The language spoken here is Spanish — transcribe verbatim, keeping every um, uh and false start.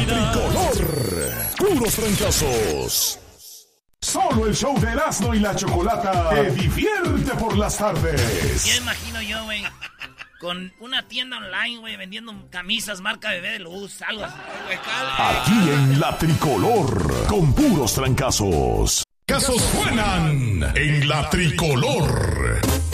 tricolor. Puros trancazos. Solo el show de Erasmo y la Chocolata te divierte por las tardes. Ya imagino yo, güey, con una tienda online, güey, vendiendo camisas marca Bebé de Luz, algo así. Aquí en la tricolor, con puros trancazos. Casos suenan en la tricolor.